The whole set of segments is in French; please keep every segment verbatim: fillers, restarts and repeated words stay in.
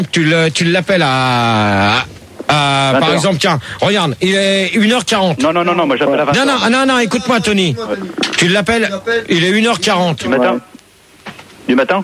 tu le, tu l'appelles à, à par exemple, tiens, regarde, il est une heure quarante. Non, non, non, non, moi j'appelle à vingt heures. Non, non, non, non, écoute-moi, Tony. Ouais. Tu l'appelles, il est une heure quarante. Du matin? Du matin?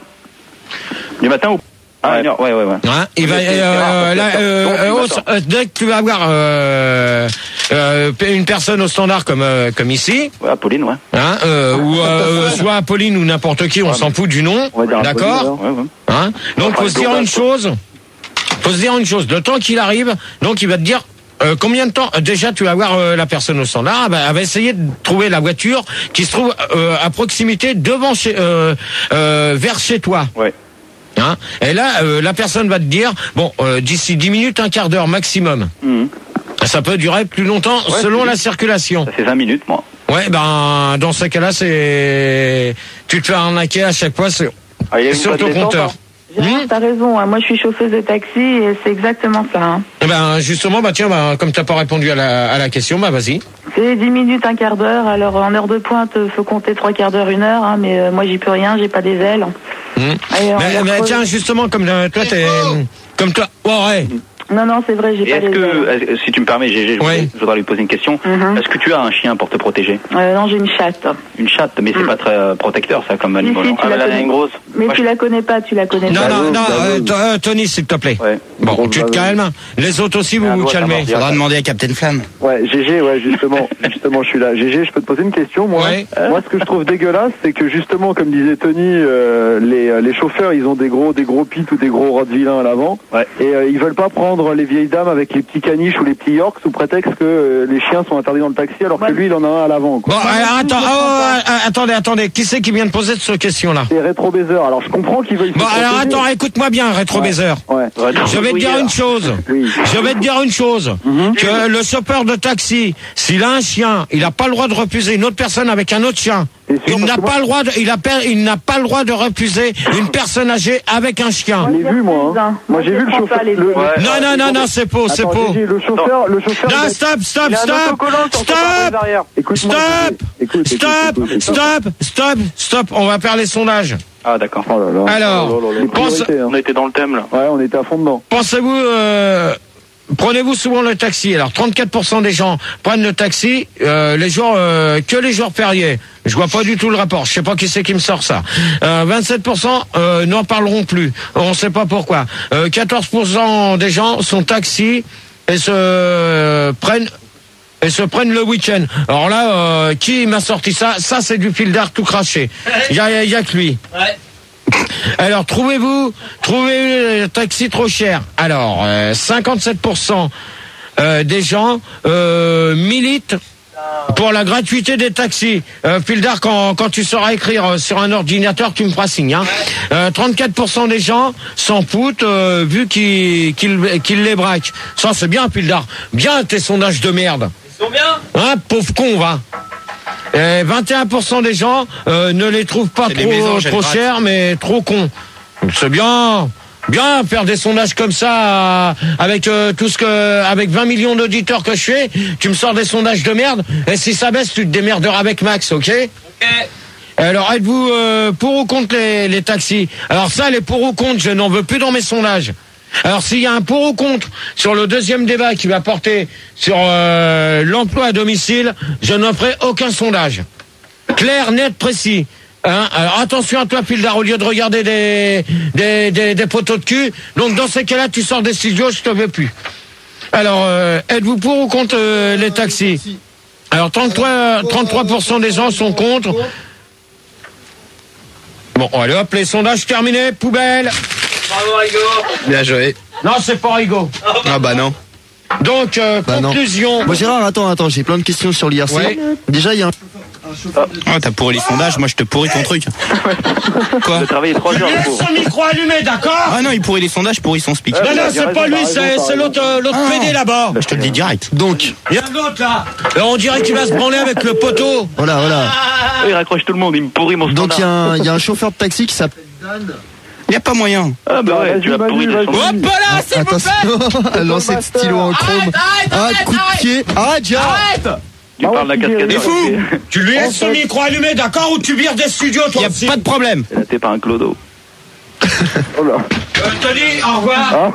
Du matin ou? Ah, ouais, ouais, ouais. ouais. Hein, il va, euh, là, euh, euh, euh, dès que tu vas avoir euh, euh, une personne au standard comme euh, comme ici, ouais, Apolline, ouais, hein, euh, ou euh, soit Apolline ou n'importe qui, on ouais, s'en fout du nom, d'accord, ouais, ouais. Hein, donc faut se dire une chose, faut se dire une chose, le temps qu'il arrive, donc il va te dire. Euh, combien de temps déjà tu vas voir euh, la personne au standard, bah, elle va essayer de trouver la voiture qui se trouve euh, à proximité devant chez, euh, euh, vers chez toi. Ouais. Hein, et là, euh, la personne va te dire, bon, euh, d'ici dix minutes, un quart d'heure maximum. Mmh. Ça peut durer plus longtemps ouais, selon la circulation. Ça fait vingt minutes, moi. Ouais, ben dans ce cas-là, c'est tu te fais arnaquer à chaque fois sur, ah, sur ton compteur. Mmh. T'as raison, hein. Moi je suis chauffeuse de taxi et c'est exactement ça. Hein. Et ben justement, bah tiens, bah, comme t'as pas répondu à la, à la question, bah vas-y. C'est dix minutes, un quart d'heure. Alors en heure de pointe, faut compter trois quarts d'heure, une heure. Hein, mais euh, moi j'y peux rien, j'ai pas des ailes. Mmh. Et, mais, mais tiens, justement, comme euh, toi t'es, comme toi, oh, ouais. Mmh. Non, non, c'est vrai, j'ai et pas est-ce les que, ailes. Si tu me permets, Gégé, je, oui. je voudrais lui poser une question. Mm-hmm. Est-ce que tu as un chien pour te protéger? euh, Non, j'ai une chatte. Une chatte, mais c'est mm. pas très euh, protecteur, ça, comme animal. Si, si, ah, la elle est une grosse. Mais Moi, tu je... la connais pas, tu la connais non, pas. Non, non, non, euh, euh, Tony, s'il te plaît. Ouais. Bon, tu te calmes. Les autres aussi, vous vous calmez. Il faudra demander à Captain Flamme. Ouais, Gégé, ouais, justement, justement, je suis là. Gégé, je peux te poser une question, moi. Ouais. Euh, moi, ce que je trouve dégueulasse, c'est que justement, comme disait Tony, euh, les, les chauffeurs, ils ont des gros, des gros pits ou des gros rottweilers à l'avant. Ouais. Et euh, ils veulent pas prendre les vieilles dames avec les petits caniches ou les petits Yorks sous prétexte que euh, les chiens sont interdits dans le taxi alors que lui il en a un à l'avant. Bon, alors, attends, oh, attendez, attendez, qui c'est qui vient de poser cette question-là? C'est Rétro Baiser. Alors je comprends qu'ils veulent. Bon, alors attends, écoute-moi bien, Rétro Baiser. Ouais. Ouais. Je vais te dire une chose. Oui. Je vais te dire une chose. Mm-hmm. Que le chauffeur de taxi, s'il a un chien, il n'a pas le droit de refuser une autre personne avec un autre chien. Il n'a pas le droit de, il a, il n'a pas le droit de refuser une personne âgée avec un chien. Je l'ai vu moi. Hein. Moi j'ai vu le chauffeur. Le... Ouais. Non non non non, c'est faux, c'est faux. Le chauffeur, le chauffeur. Non, stop, stop, stop, stop, stop, stop, stop, stop, stop. On va faire les sondages. Ah d'accord. Oh là là. Alors, oh là là, pense... on était dans le thème là. Ouais, on était à fond dedans. Pensez-vous, euh... prenez-vous souvent le taxi? Alors trente-quatre pour cent des gens prennent le taxi euh, les jours euh, que les jours fériés. Je vois pas du tout le rapport. Je sais pas qui c'est qui me sort ça. Euh, vingt-sept pour cent euh, n'en parleront plus. On sait pas pourquoi. Euh, quatorze pour cent des gens sont taxis et se euh, prennent et se prennent le week-end. Alors là, euh, qui m'a sorti ça? Ça c'est du fil d'art tout craché. Il y a, y a que lui. Ouais. Alors, trouvez-vous, trouvez le taxi trop cher. Alors, euh, cinquante-sept pour cent euh, des gens euh, militent pour la gratuité des taxis. Euh, Pildar, quand, quand tu sauras écrire sur un ordinateur, tu me feras signe. Hein. Euh, trente-quatre pour cent des gens s'en foutent euh, vu qu'ils qu'ils qu'ils les braquent. Ça, c'est bien, Pildar. Bien tes sondages de merde. Ils sont bien. Hein, pauvre con, va. Et vingt et un pour cent des gens euh, ne les trouvent pas trop, maisons, trop chers, mais trop cons. C'est bien, bien faire des sondages comme ça euh, avec euh, tout ce que, avec vingt millions d'auditeurs que je fais. Tu me sors des sondages de merde. Et si ça baisse, tu te démerderas avec Max, ok? Ok. Alors, êtes-vous euh, pour ou contre les, les taxis? Alors ça, les pour ou contre, je n'en veux plus dans mes sondages. Alors s'il y a un pour ou contre sur le deuxième débat qui va porter sur euh, l'emploi à domicile, je n'en ferai aucun sondage. Clair, net, précis. Hein, alors attention à toi, Pildar, au lieu de regarder des, des, des, des poteaux de cul. Donc dans ces cas-là, tu sors des studios, je te veux plus. Alors, euh, êtes-vous pour ou contre euh, les taxis? Alors trente-trois, trente-trois pour cent des gens sont contre. Bon, allez hop, les sondages terminés, poubelle. Bravo Rigo. Bien joué. Non, c'est pas Rigo. Ah bah non. Donc, euh, bah conclusion. Bon, Gérard, attends, attends, j'ai plein de questions sur l'I R C. Ouais. Déjà, il y a un... Ah, t'as pourri les sondages, moi je te pourris ton truc. Quoi? J'ai travaillé trois heures. Laisse son micro allumé, d'accord? Ah non, il pourrit les sondages, pourrit son speak. Non, non, c'est pas lui, c'est l'autre l'autre Ah. P D là-bas. Bah, je te le dis direct. Donc, il y a l'autre là. Et on dirait qu'il va se branler avec le poteau. Voilà, voilà. Il raccroche tout le monde, il me pourrit mon standard. Donc, il y, a un- il y a un chauffeur de taxi qui s'appelle Dan. Y a pas moyen. Ah bah ouais, tu as pourri des sondages. Hop là, s'il vous plaît. Attention, lancer de stylo en chrome. Arrête, arrête, Ah, arrête, coup de arrête. pied. Arrête, Gérard. Arrête. Tu parles de la cascade. T'es fou. Tu lui laisses son micro allumé, d'accord? Ou tu vires des studios, toi Y a aussi. pas de problème. Là, t'es pas un clodo. Oh là. Euh, Tony, au revoir.